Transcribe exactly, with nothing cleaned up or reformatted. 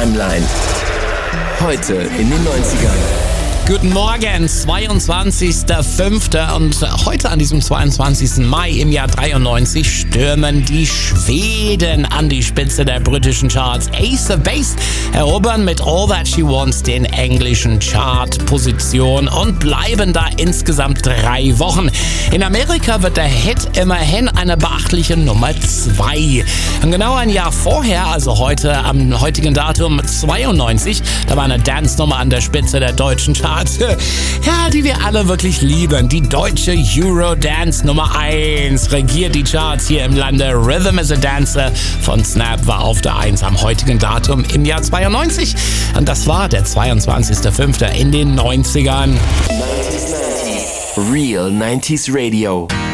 Timeline. Heute in den neunzigern. Guten Morgen, zweiundzwanzigster fünfter und heute an diesem zweiundzwanzigsten Mai im Jahr dreiundneunzig stürmen die Schweden an die Spitze der britischen Charts. Ace of Base erobern mit All That She Wants den englischen Chartposition und bleiben da insgesamt drei Wochen. In Amerika wird der Hit immerhin eine beachtliche Nummer zwei. Und genau ein Jahr vorher, also heute am heutigen Datum zweiundneunzig, da war eine Dance-Nummer an der Spitze der deutschen Charts. Ja, die wir alle wirklich lieben. Die deutsche Eurodance Nummer eins regiert die Charts hier im Lande. Rhythm is a Dancer von Snap war auf der eins am heutigen Datum im Jahr zweiundneunzig. Und das war der zweiundzwanzigster fünfter in den neunzigern. Real neunziger Radio.